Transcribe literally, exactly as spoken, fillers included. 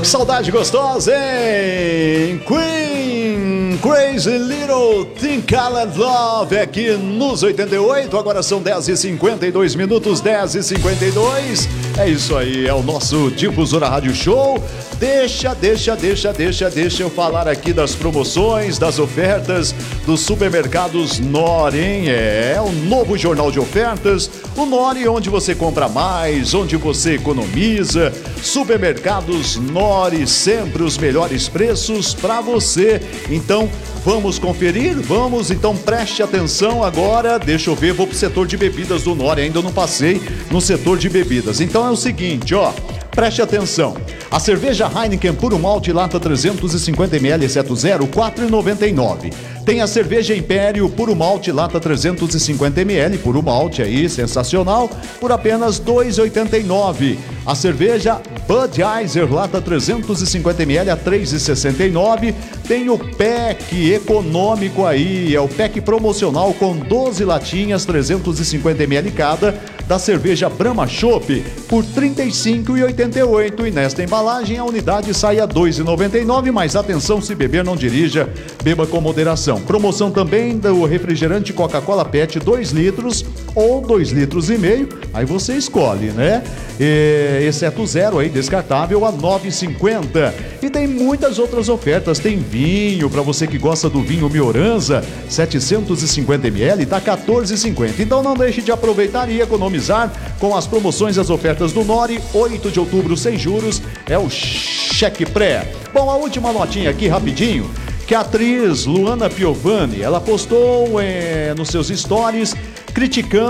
Saudade gostosa, hein? Queen, Crazy Little Thing Called Love, aqui nos oitenta e oito, agora são dez e cinquenta e dois minutos, dez e cinquenta e dois. É isso aí, é o nosso Difusora Rádio Show. Deixa, deixa, deixa, deixa, deixa eu falar aqui das promoções, das ofertas dos supermercados Nori, hein? É, o novo jornal de ofertas, o Nori, onde você compra mais, onde você economiza. Supermercados Nori, sempre os melhores preços para você. Então, vamos conferir? Vamos, então preste atenção agora. Deixa eu ver, vou pro setor de bebidas do Nori, ainda não passei no setor de bebidas. Então é o seguinte, ó, preste atenção. A cerveja Heineken Puro Malte Lata trezentos e cinquenta mililitros, exceto zero, quatro reais e noventa e nove centavos. Tem a cerveja Império Puro Malte Lata trezentos e cinquenta mililitros, Puro Malte aí, sensacional, por apenas dois reais e oitenta e nove centavos. A cerveja Budweiser Lata trezentos e cinquenta mililitros, a três reais e sessenta e nove centavos. Tem o pack econômico aí, é o pack promocional com doze latinhas, trezentos e cinquenta mililitros cada, da cerveja Brahma Chopp por trinta e cinco reais e oitenta e oito centavos. E nesta embalagem a unidade sai a dois reais e noventa e nove centavos, mas atenção, se beber não dirija, beba com moderação. Promoção também do refrigerante Coca-Cola Pet dois litros ou dois litros e meio, aí você escolhe, né? E, exceto zero aí, descartável, a nove reais e cinquenta centavos. E tem muitas outras ofertas, tem vinho, para você que gosta do vinho Mioranza, setecentos e cinquenta mililitros, tá quatorze reais e cinquenta centavos. Então não deixe de aproveitar e economizar com as promoções e as ofertas do Nori. Oito de outubro sem juros, é o cheque pré. Bom, a última notinha aqui rapidinho, que a atriz Luana Piovani, ela postou é, nos seus stories criticando